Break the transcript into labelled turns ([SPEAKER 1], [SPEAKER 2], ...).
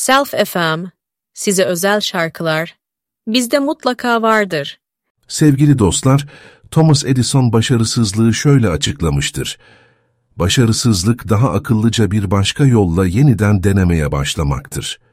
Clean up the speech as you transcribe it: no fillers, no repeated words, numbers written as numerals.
[SPEAKER 1] Self FM, size özel şarkılar, bizde mutlaka vardır.
[SPEAKER 2] Sevgili dostlar, Thomas Edison başarısızlığı şöyle açıklamıştır. Başarısızlık daha akıllıca bir başka yolla yeniden denemeye başlamaktır.